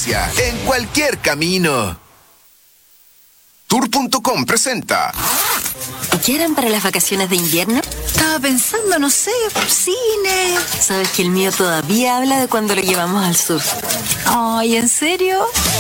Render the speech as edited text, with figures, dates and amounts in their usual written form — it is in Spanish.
Grecia, en cualquier camino. Tour.com presenta. ¿Y qué harán para las vacaciones de invierno? Estaba pensando, no sé, cine. Sabes que el mío todavía habla de cuando lo llevamos al sur. Ay, ¿en serio?